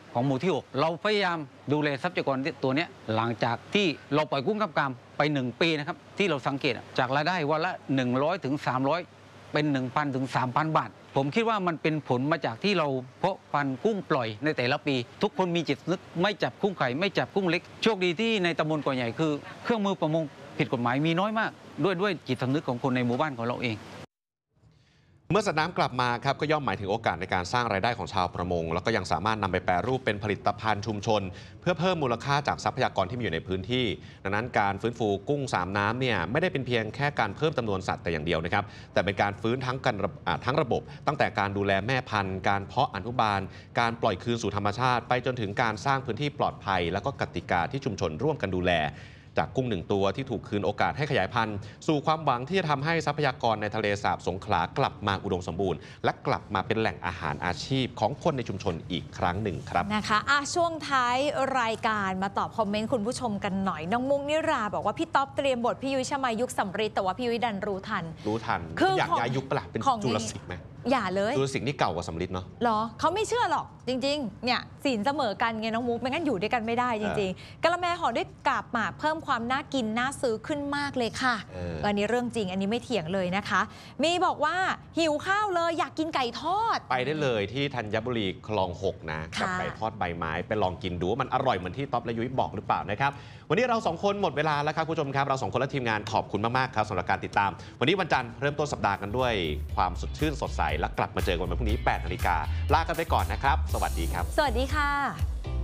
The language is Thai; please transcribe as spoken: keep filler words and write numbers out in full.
ของหมู่ที่หกเราพยายามดูแลทรัพยากรตัวนี้หลังจากที่เราปล่อยกุ้งกำกามไปหนึ่งปีนะครับที่เราสังเกตจากรายได้วันละหนึ่งร้อยถึงสามร้อยเป็น หนึ่งพัน ถึง สามพัน บาทผมคิดว่ามันเป็นผลมาจากที่เราเพาะพันธุ์กุ้งปล่อยในแต่ละปี ทุกคนมีจิตนึกไม่จับกุ้งไข่ไม่จับกุ้งเล็กโชคดีที่ในตำบลเกาะใหญ่คือเครื่องมือประมงผิดกฎหมายมีน้อยมากด้วยด้วยจิตสำนึกของคนในหมู่บ้านของเราเองเมื่อสัตว์น้ำกลับมาครับก็ย่อมหมายถึงโอกาสในการสร้างรายได้ของชาวประมงแล้วก็ยังสามารถนำไปแปรรูปเป็นผลิตภัณฑ์ชุมชนเพื่อเพิ่มมูลค่าจากทรัพยากรที่มีอยู่ในพื้นที่ดังนั้นการฟื้นฟูกุ้งสามน้ำเนี่ยไม่ได้เป็นเพียงแค่การเพิ่มจำนวนสัตว์แต่อย่างเดียวนะครับแต่เป็นการฟื้นทั้งกันทั้งระบบตั้งแต่การดูแลแม่พันธุ์การเพาะอนุบาลการปล่อยคืนสู่ธรรมชาติไปจนถึงการสร้างพื้นที่ปลอดภัยแล้วก็กติกาที่ชุมชนร่วมกันดูแลจากกุ้งหนึ่งตัวที่ถูกคืนโอกาสให้ขยายพันธุ์สู่ความหวังที่จะทำให้ทรัพยากรในทะเลสาบสงขลากลับมาอุดมสมบูรณ์และกลับมาเป็นแหล่งอาหารอาชีพของคนในชุมชนอีกครั้งหนึ่งครับนะคะอ่ะช่วงท้ายรายการมาตอบคอมเมนต์คุณผู้ชมกันหน่อยน้องมุกนิราบอกว่าพี่ต๊อบเตรียมบทพี่ยุ้ยชมายุคสำริดแต่ว่าพี่ยุ้ยดันรู้ทันรู้ทันคืออยากย้ายยุคปะล่ะเป็นจุลศิษย์ไหมอย่าเลยจุลศิษย์นี่เก่ากว่าสำริดเนาะหรอเขาไม่เชื่อหรอกจริงๆเนี่ยศีลเสมอกันไงน้องมุกไม่งั้นอยู่ด้วยกันไม่ได้จริงๆกะละแมห่อด้วยกาบหมากเพิ่มความน่ากินน่าซื้อขึ้นมากเลยค่ะอันนี้เรื่องจริงอันนี้ไม่เถียงเลยนะคะมีบอกว่าหิวข้าวเลยอยากกินไก่ทอดไปได้เลยที่ธัญบุรีคลองหกนะกับไก่ทอดใบไม้ไปลองกินดูว่ามันอร่อยเหมือนที่ต๊อบและยุ้ยบอกหรือเปล่านะครับวันนี้เราสองคนหมดเวลาแล้วครับคุณผู้ชมครับเราสองคนและทีมงานขอบคุณมากๆครับสำหรับการติดตามวันนี้วันจันทร์เริ่มต้นสัปดาห์กันด้วยความสดชื่นสดใสและกลับมาเจอกันวันพรุ่งนี้แปดนาฬิกาลากันไปก่อนนะครับสวัสดีครับสวัสดีค่ะ